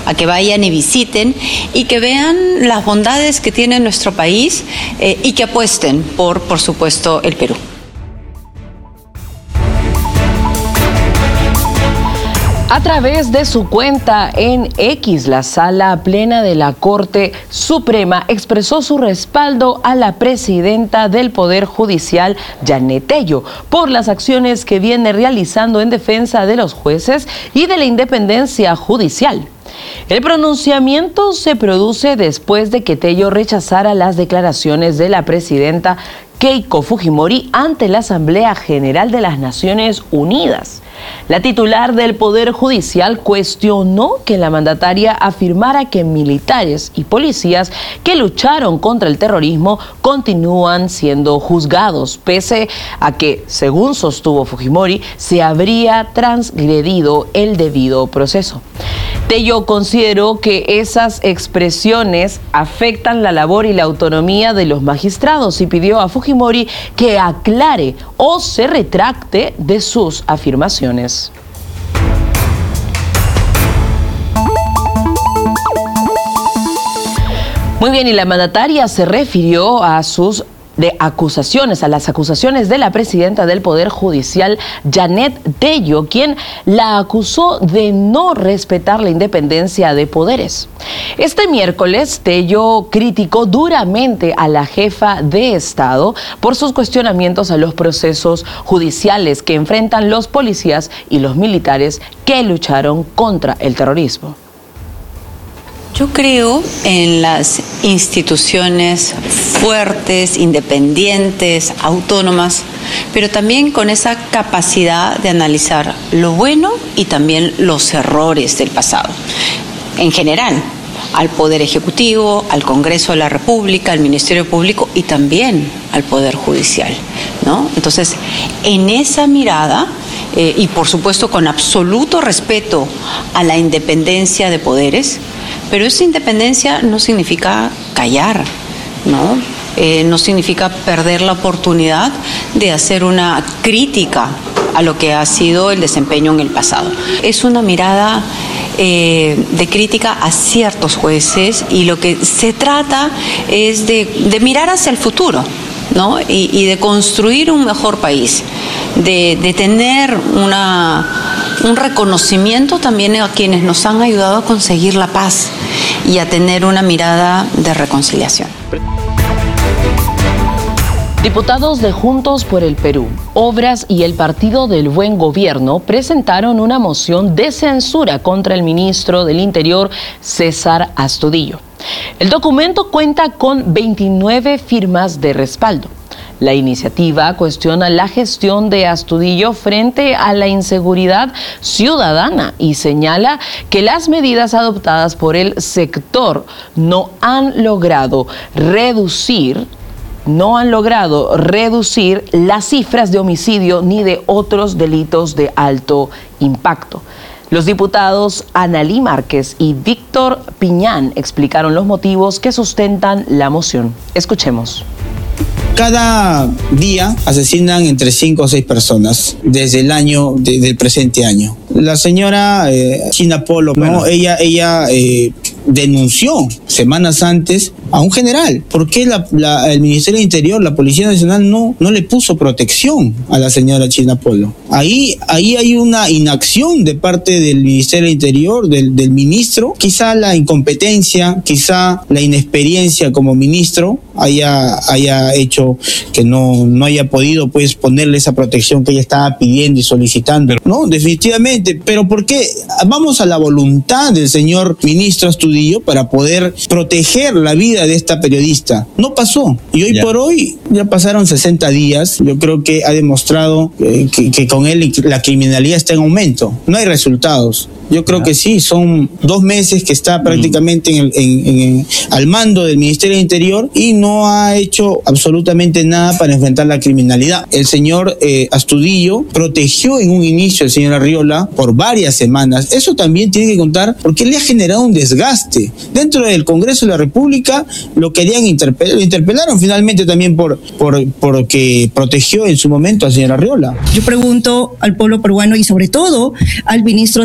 a que vayan y visiten y que vean las bondades que tiene nuestro país y que apuesten por supuesto, el Perú. A través de su cuenta en X, la Sala Plena de la Corte Suprema expresó su respaldo a la presidenta del Poder Judicial, Janet Tello, por las acciones que viene realizando en defensa de los jueces y de la independencia judicial. El pronunciamiento se produce después de que Tello rechazara las declaraciones de la presidenta Keiko Fujimori ante la Asamblea General de las Naciones Unidas. La titular del Poder Judicial cuestionó que la mandataria afirmara que militares y policías que lucharon contra el terrorismo continúan siendo juzgados, pese a que, según sostuvo Fujimori, se habría transgredido el debido proceso. Tello consideró que esas expresiones afectan la labor y la autonomía de los magistrados y pidió a Fujimori que aclare o se retracte de sus afirmaciones. Muy bien, y la mandataria se refirió a las acusaciones de la presidenta del Poder Judicial, Janet Tello, quien la acusó de no respetar la independencia de poderes. Este miércoles, Tello criticó duramente a la jefa de Estado por sus cuestionamientos a los procesos judiciales que enfrentan los policías y los militares que lucharon contra el terrorismo. Yo creo en las instituciones fuertes, independientes, autónomas, pero también con esa capacidad de analizar lo bueno y también los errores del pasado. En general, al Poder Ejecutivo, al Congreso de la República, al Ministerio Público y también al Poder Judicial, ¿no? Entonces, en esa mirada, y por supuesto con absoluto respeto a la independencia de poderes, pero esa independencia no significa callar, ¿no? No significa perder la oportunidad de hacer una crítica a lo que ha sido el desempeño en el pasado. Es una mirada de crítica a ciertos jueces y lo que se trata es de mirar hacia el futuro, ¿no? Y de construir un mejor país, de tener un reconocimiento también a quienes nos han ayudado a conseguir la paz y a tener una mirada de reconciliación. Diputados de Juntos por el Perú, Obras y el Partido del Buen Gobierno presentaron una moción de censura contra el ministro del Interior, César Astudillo. El documento cuenta con 29 firmas de respaldo. La iniciativa cuestiona la gestión de Astudillo frente a la inseguridad ciudadana y señala que las medidas adoptadas por el sector no han logrado reducir las cifras de homicidio ni de otros delitos de alto impacto. Los diputados Analí Márquez y Víctor Piñán explicaron los motivos que sustentan la moción. Escuchemos. Cada día asesinan entre 5 o 6 personas desde el año, del presente año. La señora China Polo, ¿no? Ella denunció semanas antes a un general. ¿Por qué el Ministerio del Interior, la Policía Nacional no le puso protección a la señora China Polo? Ahí hay una inacción de parte del Ministerio del Interior, del ministro. Quizá la incompetencia, quizá la inexperiencia como ministro haya hecho que no haya podido pues ponerle esa protección que ella estaba pidiendo y solicitando, ¿no? Definitivamente. Pero ¿por qué? Vamos a la voluntad del señor ministro Astudillo para poder proteger la vida de esta periodista. No pasó. Y hoy por hoy ya pasaron 60 días. Yo creo que ha demostrado que con él la criminalidad está en aumento. No hay resultados. Yo creo que sí, son 2 meses que está prácticamente al mando del Ministerio del Interior y no ha hecho absolutamente nada para enfrentar la criminalidad. El señor Astudillo protegió en un inicio al señor Arriola por varias semanas. Eso también tiene que contar porque le ha generado un desgaste. Dentro del Congreso de la República lo querían interpelar, lo interpelaron finalmente también porque protegió en su momento al señor Arriola. Yo pregunto al pueblo peruano y sobre todo al ministro del Interior,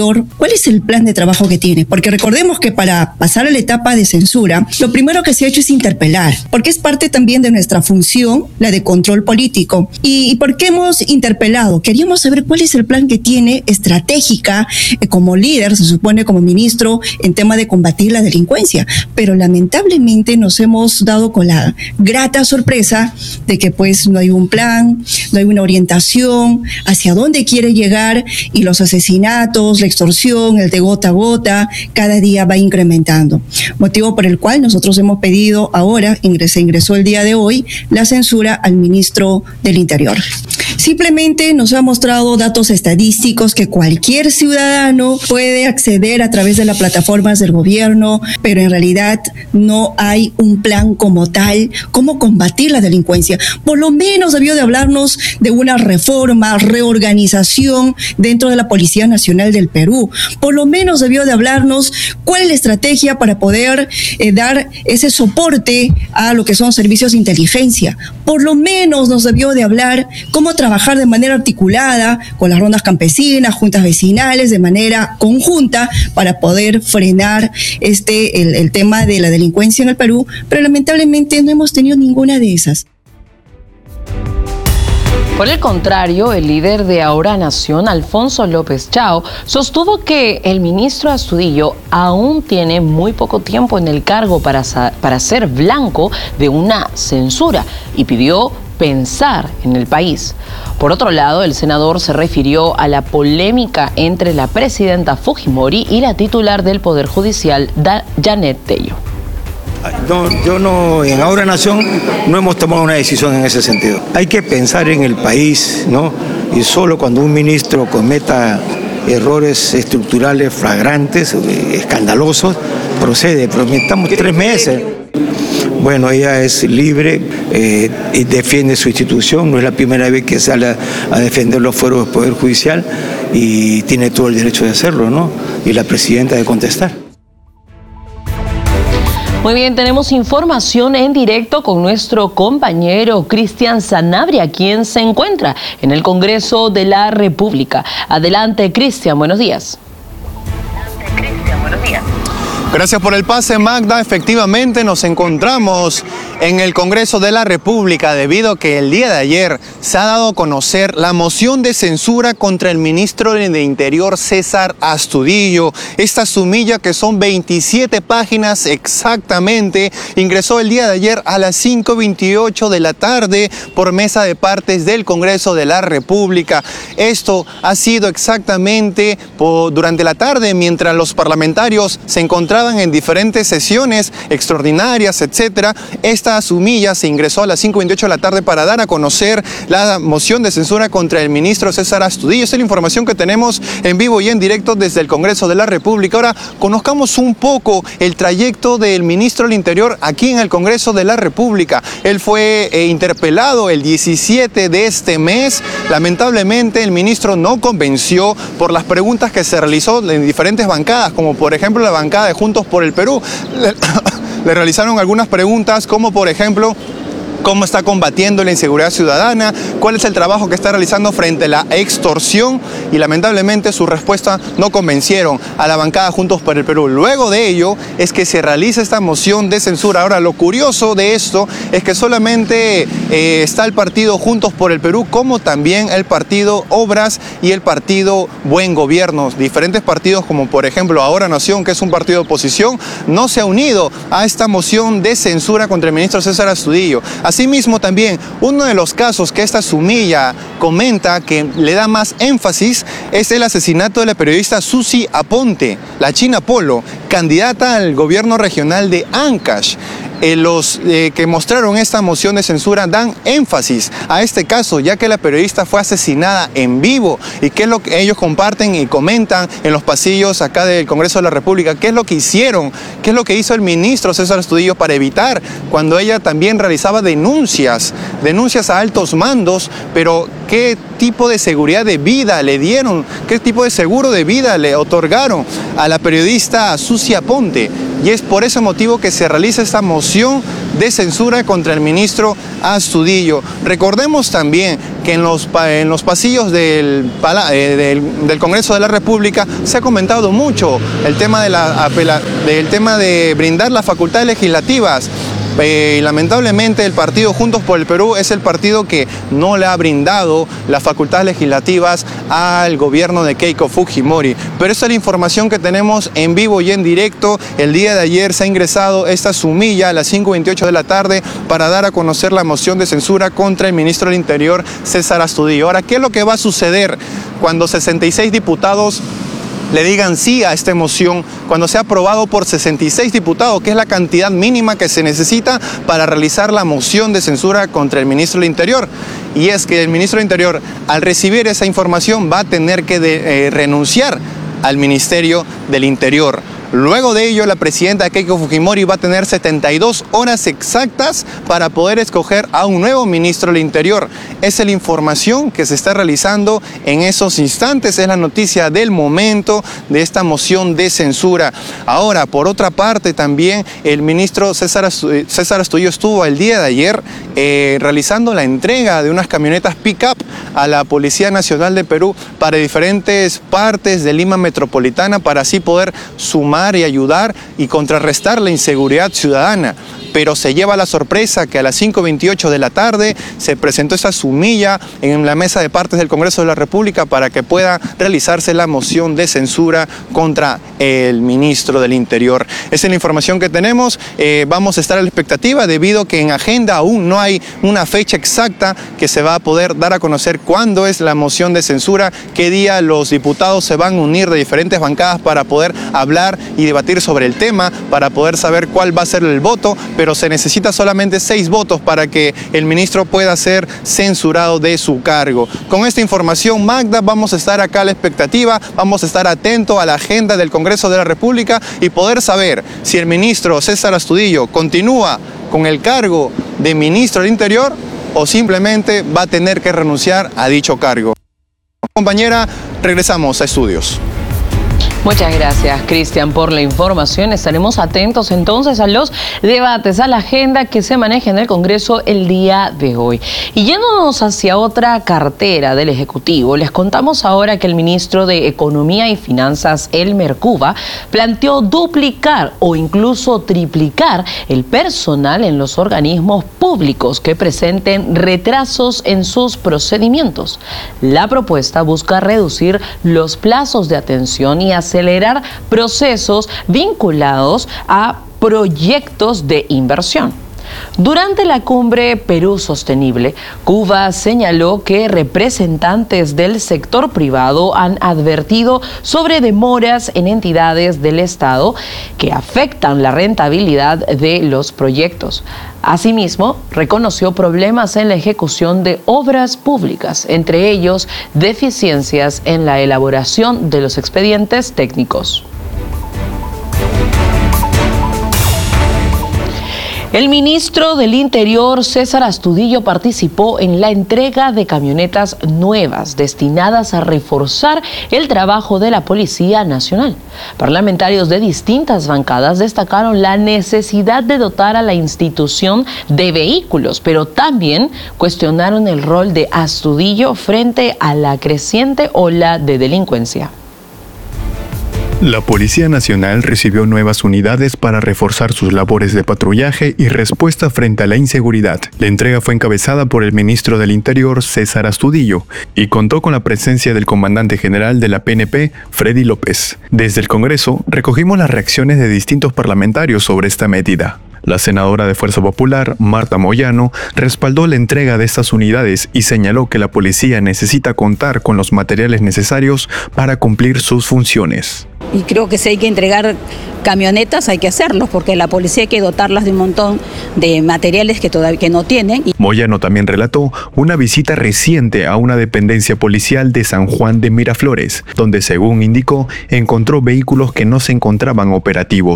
Interior, ¿cuál es el plan de trabajo que tiene? Porque recordemos que para pasar a la etapa de censura, lo primero que se ha hecho es interpelar, porque es parte también de nuestra función, la de control político. ¿Y por qué hemos interpelado? Queríamos saber cuál es el plan que tiene estratégica como líder, se supone como ministro, en tema de combatir la delincuencia. Pero lamentablemente nos hemos dado con la grata sorpresa de que pues no hay un plan, no hay una orientación hacia dónde quiere llegar, y los asesinatos, la extorsión, el de gota a gota, cada día va incrementando. Motivo por el cual nosotros hemos pedido ahora, se ingresó el día de hoy, la censura al ministro del Interior. Simplemente nos ha mostrado datos estadísticos que cualquier ciudadano puede acceder a través de las plataformas del gobierno, pero en realidad no hay un plan como tal, cómo combatir la delincuencia. Por lo menos debió de hablarnos de una reforma, reorganización dentro de la Policía Nacional del Perú. Por lo menos debió de hablarnos cuál es la estrategia para poder dar ese soporte a lo que son servicios de inteligencia. Por lo menos nos debió de hablar cómo trabajar de manera articulada con las rondas campesinas, juntas vecinales, de manera conjunta para poder frenar el tema de la delincuencia en el Perú, pero lamentablemente no hemos tenido ninguna de esas. Por el contrario, el líder de Ahora Nación, Alfonso López Chao, sostuvo que el ministro Astudillo aún tiene muy poco tiempo en el cargo para ser blanco de una censura y pidió pensar en el país. Por otro lado, el senador se refirió a la polémica entre la presidenta Fujimori y la titular del Poder Judicial, Janet Tello. En Ahora Nación no hemos tomado una decisión en ese sentido. Hay que pensar en el país, ¿no? Y solo cuando un ministro cometa errores estructurales flagrantes, escandalosos, procede. Pero estamos 3 meses. Bueno, ella es libre y defiende su institución, no es la primera vez que sale a defender los fueros del Poder Judicial y tiene todo el derecho de hacerlo, ¿no? Y la presidenta de contestar. Muy bien, tenemos información en directo con nuestro compañero Cristian Sanabria, quien se encuentra en el Congreso de la República. Adelante, Cristian, buenos días. Gracias por el pase, Magda. Efectivamente, nos encontramos en el Congreso de la República debido a que el día de ayer se ha dado a conocer la moción de censura contra el ministro de Interior, César Astudillo. Esta sumilla, que son 27 páginas exactamente, ingresó el día de ayer a las 5:28 de la tarde por mesa de partes del Congreso de la República. Esto ha sido exactamente durante la tarde, mientras los parlamentarios se encontraban en diferentes sesiones extraordinarias, etcétera. Esta sumilla se ingresó a las 5:28 de la tarde para dar a conocer la moción de censura contra el ministro César Astudillo. Esa es la información que tenemos en vivo y en directo desde el Congreso de la República. Ahora conozcamos un poco el trayecto del ministro del Interior aquí en el Congreso de la República. Él fue interpelado el 17 de este mes. Lamentablemente el ministro no convenció por las preguntas que se realizó en diferentes bancadas, como por ejemplo la bancada de Juntos por el Perú. Le realizaron algunas preguntas como por ejemplo cómo está combatiendo la inseguridad ciudadana, cuál es el trabajo que está realizando frente a la extorsión, y lamentablemente su respuesta no convencieron a la bancada Juntos por el Perú. Luego de ello es que se realiza esta moción de censura. Ahora, lo curioso de esto es que solamente está el partido Juntos por el Perú, como también el partido Obras y el partido Buen Gobierno. Diferentes partidos, como por ejemplo Ahora Nación, que es un partido de oposición, no se ha unido a esta moción de censura contra el ministro César Astudillo. Asimismo, también uno de los casos que esta sumilla comenta que le da más énfasis es el asesinato de la periodista Susi Aponte, la China Polo, candidata al gobierno regional de Ancash. Los que mostraron esta moción de censura dan énfasis a este caso, ya que la periodista fue asesinada en vivo. ¿Y qué es lo que ellos comparten y comentan en los pasillos acá del Congreso de la República? ¿Qué es lo que hicieron? ¿Qué es lo que hizo el ministro César Astudillo para evitar, cuando ella también realizaba denuncias a altos mandos, pero qué tipo de seguridad de vida le dieron, qué tipo de seguro de vida le otorgaron a la periodista Susi Aponte? Y es por ese motivo que se realiza esta moción de censura contra el ministro Astudillo. Recordemos también que en los pasillos del Congreso de la República se ha comentado mucho el tema de brindar las facultades legislativas. Lamentablemente el partido Juntos por el Perú es el partido que no le ha brindado las facultades legislativas al gobierno de Keiko Fujimori. Pero esa es la información que tenemos en vivo y en directo. El día de ayer se ha ingresado esta sumilla a las 5:28 de la tarde para dar a conocer la moción de censura contra el ministro del Interior, César Astudillo. Ahora, ¿qué es lo que va a suceder cuando 66 diputados le digan sí a esta moción, cuando sea aprobado por 66 diputados, que es la cantidad mínima que se necesita para realizar la moción de censura contra el ministro del Interior? Y es que el ministro del Interior, al recibir esa información, va a tener que renunciar al Ministerio del Interior. Luego de ello, la presidenta Keiko Fujimori va a tener 72 horas exactas para poder escoger a un nuevo ministro del Interior. Esa es la información que se está realizando en esos instantes, es la noticia del momento de esta moción de censura. Ahora, por otra parte, también el ministro César Astudillo estuvo el día de ayer realizando la entrega de unas camionetas pick-up a la Policía Nacional de Perú para diferentes partes de Lima Metropolitana, para así poder sumar y ayudar y contrarrestar la inseguridad ciudadana. Pero se lleva la sorpresa que a las 5:28 de la tarde se presentó esa sumilla en la mesa de partes del Congreso de la República para que pueda realizarse la moción de censura contra el ministro del Interior. Esa es la información que tenemos. Vamos a estar a la expectativa debido a que en agenda aún no hay una fecha exacta que se va a poder dar a conocer cuándo es la moción de censura, qué día los diputados se van a unir de diferentes bancadas para poder hablar y debatir sobre el tema, para poder saber cuál va a ser el voto, pero se necesita solamente 6 votos para que el ministro pueda ser censurado de su cargo. Con esta información, Magda, vamos a estar acá a la expectativa, vamos a estar atentos a la agenda del Congreso de la República y poder saber si el ministro César Astudillo continúa con el cargo de ministro del Interior o simplemente va a tener que renunciar a dicho cargo. Compañera, regresamos a estudios. Muchas gracias, Cristian, por la información. Estaremos atentos entonces a los debates, a la agenda que se maneja en el Congreso el día de hoy. Y yéndonos hacia otra cartera del Ejecutivo, les contamos ahora que el ministro de Economía y Finanzas, Elmer Cuba, planteó duplicar o incluso triplicar el personal en los organismos públicos que presenten retrasos en sus procedimientos. La propuesta busca reducir los plazos de atención y acelerar procesos vinculados a proyectos de inversión. Durante la cumbre Perú Sostenible, Cuba señaló que representantes del sector privado han advertido sobre demoras en entidades del Estado que afectan la rentabilidad de los proyectos. Asimismo, reconoció problemas en la ejecución de obras públicas, entre ellos deficiencias en la elaboración de los expedientes técnicos. El ministro del Interior, César Astudillo, participó en la entrega de camionetas nuevas destinadas a reforzar el trabajo de la Policía Nacional. Parlamentarios de distintas bancadas destacaron la necesidad de dotar a la institución de vehículos, pero también cuestionaron el rol de Astudillo frente a la creciente ola de delincuencia. La Policía Nacional recibió nuevas unidades para reforzar sus labores de patrullaje y respuesta frente a la inseguridad. La entrega fue encabezada por el ministro del Interior, César Astudillo, y contó con la presencia del comandante general de la PNP, Freddy López. Desde el Congreso, recogimos las reacciones de distintos parlamentarios sobre esta medida. La senadora de Fuerza Popular, Marta Moyano, respaldó la entrega de estas unidades y señaló que la policía necesita contar con los materiales necesarios para cumplir sus funciones. Y creo que si hay que entregar camionetas, hay que hacerlo, porque la policía hay que dotarlas de un montón de materiales que no tienen. Moyano también relató una visita reciente a una dependencia policial de San Juan de Miraflores, donde, según indicó, encontró vehículos que no se encontraban operativos.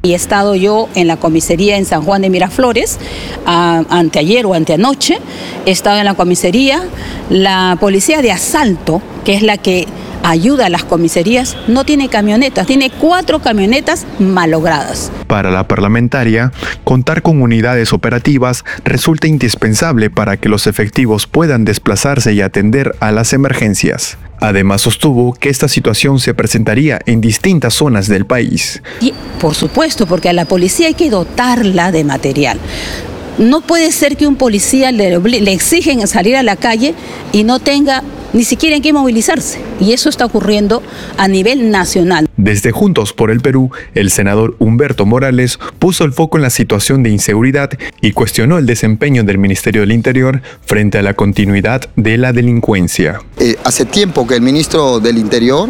Y he estado yo en la comisaría en San Juan de Miraflores, anteayer o anteanoche, he estado en la comisaría. La policía de asalto, que es la que ayuda a las comisarías, no tiene camionetas, tiene 4 camionetas malogradas. Para la parlamentaria, contar con unidades operativas resulta indispensable para que los efectivos puedan desplazarse y atender a las emergencias. Además, sostuvo que esta situación se presentaría en distintas zonas del país. Y, por supuesto, porque a la policía hay que dotarla de material. No puede ser que un policía le exigen salir a la calle y no tenga ni siquiera en qué movilizarse. Y eso está ocurriendo a nivel nacional. Desde Juntos por el Perú, el senador Humberto Morales puso el foco en la situación de inseguridad y cuestionó el desempeño del Ministerio del Interior frente a la continuidad de la delincuencia. Hace tiempo que el ministro del Interior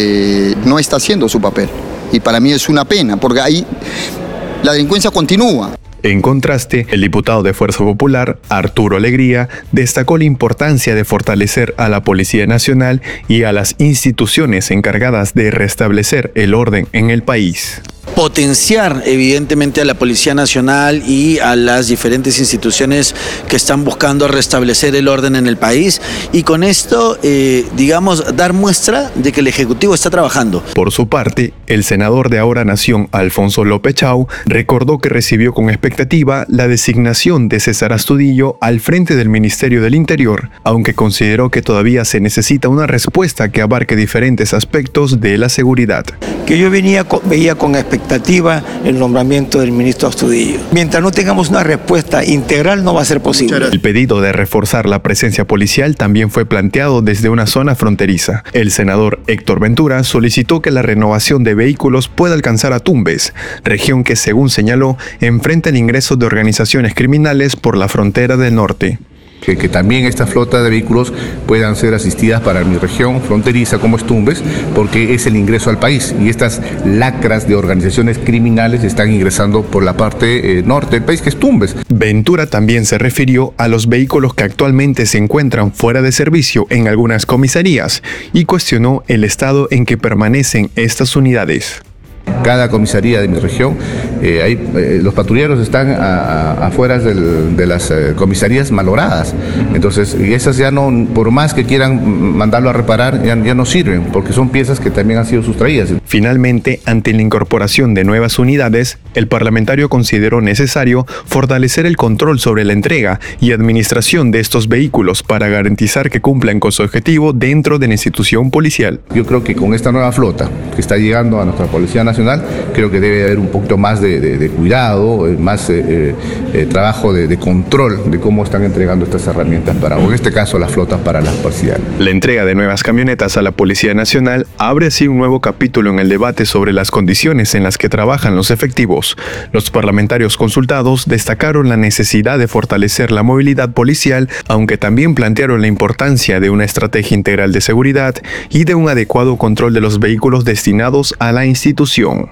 no está haciendo su papel. Y para mí es una pena, porque ahí la delincuencia continúa. En contraste, el diputado de Fuerza Popular, Arturo Alegría, destacó la importancia de fortalecer a la Policía Nacional y a las instituciones encargadas de restablecer el orden en el país. Potenciar evidentemente a la Policía Nacional y a las diferentes instituciones que están buscando restablecer el orden en el país y con esto, dar muestra de que el Ejecutivo está trabajando. Por su parte, el senador de Ahora Nación, Alfonso López Chau, recordó que recibió con expectativa la designación de César Astudillo al frente del Ministerio del Interior, aunque consideró que todavía se necesita una respuesta que abarque diferentes aspectos de la seguridad. Que yo veía con expectativa el nombramiento del ministro Astudillo. Mientras no tengamos una respuesta integral no va a ser posible. El pedido de reforzar la presencia policial también fue planteado desde una zona fronteriza. El senador Héctor Ventura solicitó que la renovación de vehículos pueda alcanzar a Tumbes, región que, según señaló, enfrenta el ingreso de organizaciones criminales por la frontera del norte. Que también esta flota de vehículos puedan ser asistidas para mi región fronteriza como es Tumbes, porque es el ingreso al país y estas lacras de organizaciones criminales están ingresando por la parte norte del país, que es Tumbes. Ventura también se refirió a los vehículos que actualmente se encuentran fuera de servicio en algunas comisarías y cuestionó el estado en que permanecen estas unidades. Cada comisaría de mi región, los patrulleros están afuera de las comisarías malogradas. Entonces, y esas ya no, por más que quieran mandarlo a reparar, ya no sirven, porque son piezas que también han sido sustraídas. Finalmente, ante la incorporación de nuevas unidades, el parlamentario consideró necesario fortalecer el control sobre la entrega y administración de estos vehículos para garantizar que cumplan con su objetivo dentro de la institución policial. Yo creo que con esta nueva flota que está llegando a nuestra Policía Nacional, creo que debe haber un poquito más de cuidado, más trabajo de control de cómo están entregando estas herramientas para, o en este caso, las flotas para las parciales. La entrega de nuevas camionetas a la Policía Nacional abre así un nuevo capítulo en el debate sobre las condiciones en las que trabajan los efectivos. Los parlamentarios consultados destacaron la necesidad de fortalecer la movilidad policial, aunque también plantearon la importancia de una estrategia integral de seguridad y de un adecuado control de los vehículos destinados a la institución.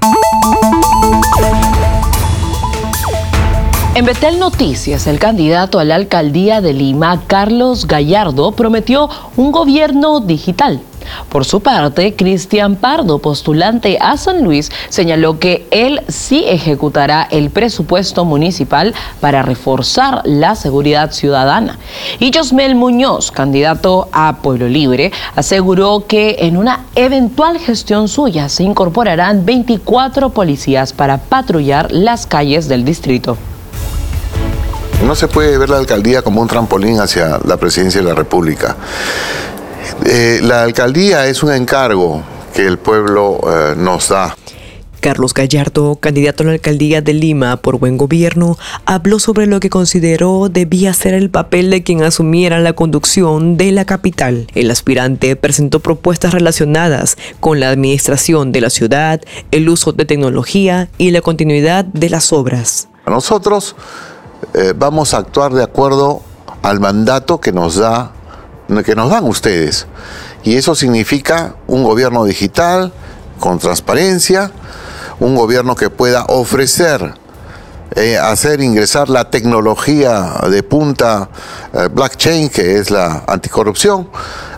En Betel Noticias, el candidato a la alcaldía de Lima, Carlos Gallardo, prometió un gobierno digital. Por su parte, Cristian Pardo, postulante a San Luis, señaló que él sí ejecutará el presupuesto municipal para reforzar la seguridad ciudadana. Y Josmel Muñoz, candidato a Pueblo Libre, aseguró que en una eventual gestión suya se incorporarán 24 policías para patrullar las calles del distrito. No se puede ver la alcaldía como un trampolín hacia la presidencia de la República. La alcaldía es un encargo que el pueblo nos da. Carlos Gallardo, candidato a la alcaldía de Lima por Buen Gobierno, habló sobre lo que consideró debía ser el papel de quien asumiera la conducción de la capital. El aspirante presentó propuestas relacionadas con la administración de la ciudad, el uso de tecnología y la continuidad de las obras. Nosotros vamos a actuar de acuerdo al mandato que nos dan ustedes. Y eso significa un gobierno digital, con transparencia, un gobierno que pueda ofrecer, hacer ingresar la tecnología de punta, blockchain, que es la anticorrupción,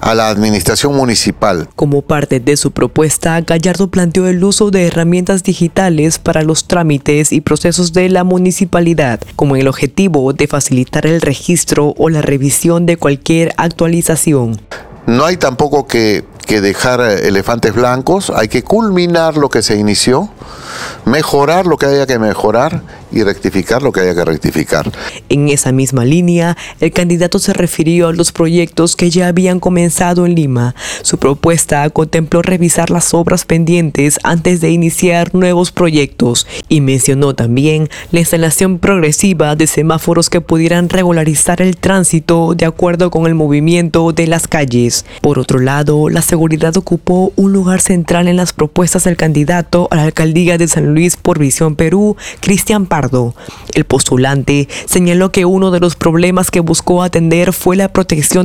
a la administración municipal. Como parte de su propuesta, Gallardo planteó el uso de herramientas digitales para los trámites y procesos de la municipalidad, con el objetivo de facilitar el registro o la revisión de cualquier actualización. No hay tampoco que dejar elefantes blancos, hay que culminar lo que se inició, mejorar lo que haya que mejorar y rectificar lo que haya que rectificar. En esa misma línea, el candidato se refirió a los proyectos que ya habían comenzado en Lima. Su propuesta contempló revisar las obras pendientes antes de iniciar nuevos proyectos y mencionó también la instalación progresiva de semáforos que pudieran regularizar el tránsito de acuerdo con el movimiento de las calles. Por otro lado, la seguridad ocupó un lugar central en las propuestas del candidato a la alcaldía de San Luis por Visión Perú, Cristian Pardo. El postulante señaló que uno de los problemas que buscó atender fue la protección